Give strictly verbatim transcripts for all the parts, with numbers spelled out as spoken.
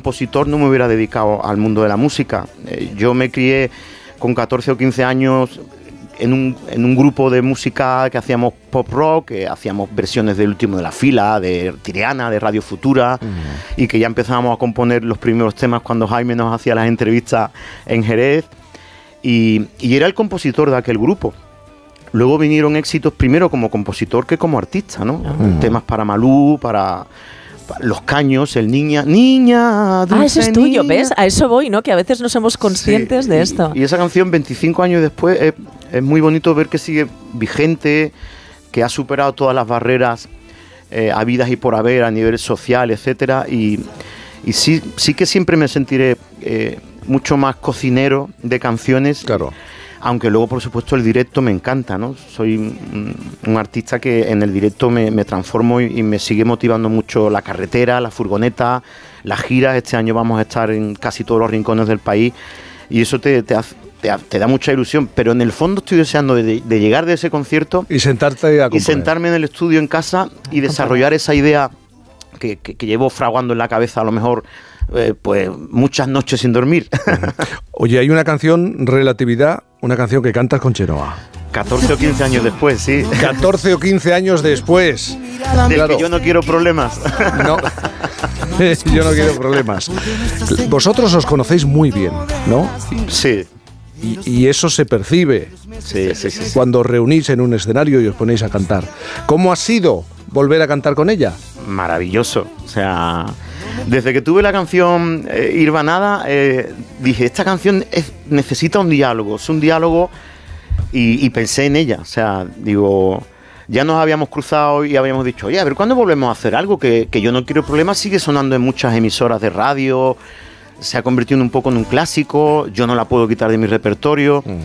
compositor no me hubiera dedicado al mundo de la música. Eh, yo me crié con catorce o quince años en un, en un grupo de música que hacíamos pop rock, que hacíamos versiones del Último de la Fila, de Triana, de Radio Futura, uh-huh. y que ya empezábamos a componer los primeros temas cuando Jaime nos hacía las entrevistas en Jerez, y, y era el compositor de aquel grupo. Luego vinieron éxitos primero como compositor que como artista, ¿no? Uh-huh. Temas para Malú, para... Los Caños, el Niña, Niña, dulce Ah, eso es tuyo, niña. ¿Ves? A eso voy, ¿no? Que a veces no somos conscientes sí, de y, esto. Y esa canción, veinticinco años después, es, es muy bonito ver que sigue vigente, que ha superado todas las barreras eh, habidas y por haber a nivel social, etcétera. Y, y sí, sí que siempre me sentiré eh, mucho más cocinero de canciones. Claro. Aunque luego, por supuesto, el directo me encanta, ¿no? Soy un, un artista que en el directo me, me transformo y, y me sigue motivando mucho la carretera, la furgoneta, las giras. Este año vamos a estar en casi todos los rincones del país y eso te, te, hace, te, te da mucha ilusión. Pero en el fondo estoy deseando de, de llegar de ese concierto y sentarte a componer. Y sentarme en el estudio en casa y desarrollar esa idea que, que, que llevo fraguando en la cabeza a lo mejor eh, pues muchas noches sin dormir. Oye, hay una canción, Relatividad, una canción que cantas con Chenoa. catorce o quince años después, sí. catorce o quince años después. Del claro. que yo no quiero problemas. No, yo no quiero problemas. Vosotros os conocéis muy bien, ¿no? Sí. Y, y eso se percibe sí, sí, sí, sí. cuando os reunís en un escenario y os ponéis a cantar. ¿Cómo ha sido volver a cantar con ella? Maravilloso. O sea, desde que tuve la canción eh, Irvanada, eh, dije, esta canción es, necesita un diálogo, es un diálogo y, y pensé en ella. O sea, digo, ya nos habíamos cruzado y habíamos dicho, oye, a ver, ¿cuándo volvemos a hacer algo? Que, que Yo no quiero problemas sigue sonando en muchas emisoras de radio, se ha convertido un poco en un clásico, yo no la puedo quitar de mi repertorio. Uh-huh.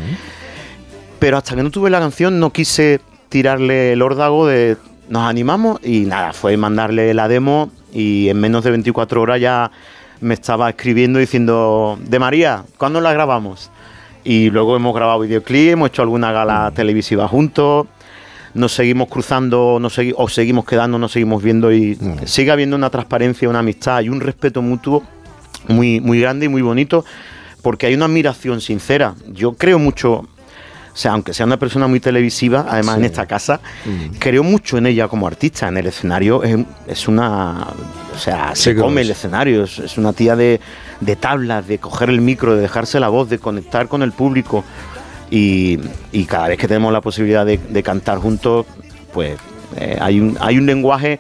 Pero hasta que no tuve la canción no quise tirarle el órdago de nos animamos y nada, fue mandarle la demo y en menos de veinticuatro horas ya me estaba escribiendo diciendo, de María, ¿cuándo la grabamos? Y luego hemos grabado videoclip, hemos hecho alguna gala uh-huh. televisiva juntos, nos seguimos cruzando, nos segui- o seguimos quedando, nos seguimos viendo y uh-huh. sigue habiendo una transparencia, una amistad y un respeto mutuo muy, muy grande y muy bonito, porque hay una admiración sincera. Yo creo mucho, o sea, aunque sea una persona muy televisiva, además sí. en esta casa, mm. creo mucho en ella como artista. En el escenario es, es una, o sea, se sí, come el escenario, es, es una tía de, de tablas, de coger el micro, de dejarse la voz, de conectar con el público y, y cada vez que tenemos la posibilidad de, de cantar juntos, pues eh, hay un, hay un lenguaje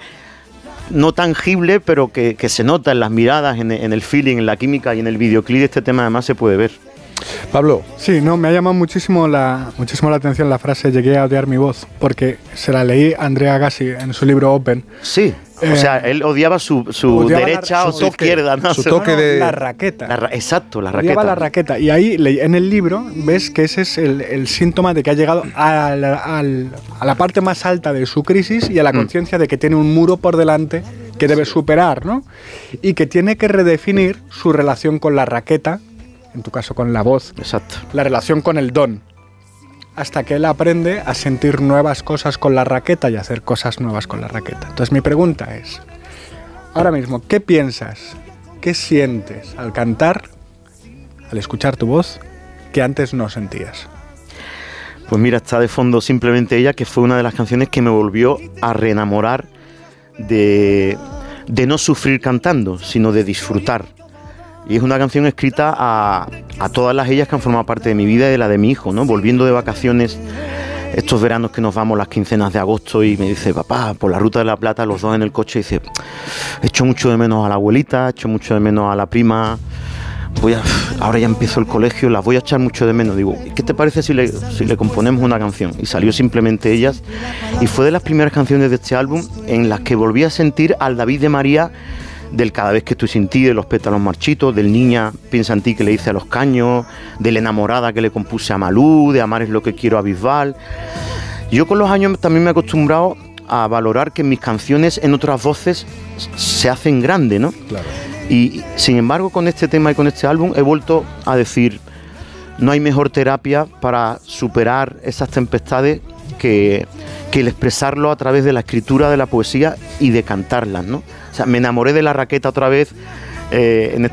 no tangible, pero que, que se nota en las miradas, en, en el feeling, en la química y en el videoclip de este tema además se puede ver. Pablo. Sí, no, me ha llamado muchísimo la, muchísimo la atención la frase llegué a odiar mi voz, porque se la leí a Andrea Agassi en su libro Open. Sí, eh, o sea, él odiaba su, su odiaba derecha la, o su, su toque, izquierda, ¿no? Su toque de... La raqueta. La ra- exacto, la raqueta. Odiaba la raqueta. Y ahí, en el libro, ves que ese es el, el síntoma de que ha llegado a la, al, a la parte más alta de su crisis y a la conciencia mm. de que tiene un muro por delante que debe superar, ¿no? Y que tiene que redefinir su relación con la raqueta, en tu caso con la voz, exacto, la relación con el don, hasta que él aprende a sentir nuevas cosas con la raqueta y a hacer cosas nuevas con la raqueta. Entonces mi pregunta es, ahora mismo, ¿qué piensas, qué sientes al cantar, al escuchar tu voz, que antes no sentías? Pues mira, está de fondo Simplemente Ella, que fue una de las canciones que me volvió a reenamorar de, de no sufrir cantando, sino de disfrutar. Y es una canción escrita a, a todas las ellas que han formado parte de mi vida y de la de mi hijo, ¿no? Volviendo de vacaciones, estos veranos que nos vamos las quincenas de agosto y me dice, papá, por la Ruta de la Plata, los dos en el coche, y dice, echo mucho de menos a la abuelita, echo mucho de menos a la prima, voy a, ahora ya empiezo el colegio, las voy a echar mucho de menos. Digo, ¿qué te parece si le, si le componemos una canción? Y salió Simplemente Ellas, y fue de las primeras canciones de este álbum en las que volví a sentir al David de María del Cada vez que estoy sin ti, de Los pétalos marchitos, del Niña, piensa en ti que le hice a Los Caños, de La enamorada que le compuse a Malú, de Amar es lo que quiero a Bisbal. Yo con los años también me he acostumbrado a valorar que mis canciones en otras voces se hacen grandes, ¿no? Claro. Y sin embargo con este tema y con este álbum he vuelto a decir, no hay mejor terapia para superar esas tempestades que, que el expresarlo a través de la escritura, de la poesía y de cantarlas, ¿no? O sea, me enamoré de la raqueta otra vez, eh, en